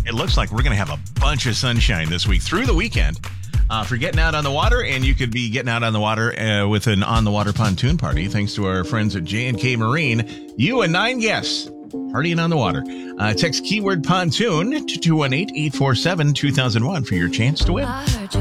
it looks like we're going to have a bunch of sunshine this week through the weekend for getting out on the water. And you could be getting out on the water with an on-the-water pontoon party thanks to our friends at J&K Marine. You and 9 guests partying on the water. Text keyword pontoon to 218-847-2001 for your chance to win.